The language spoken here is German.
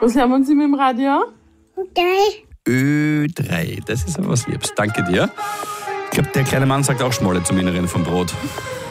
Was hören wir uns immer im Radio? Ö3, das ist aber was Liebes. Danke dir. Ich glaube, der kleine Mann sagt auch Schmolle zum Inneren vom Brot.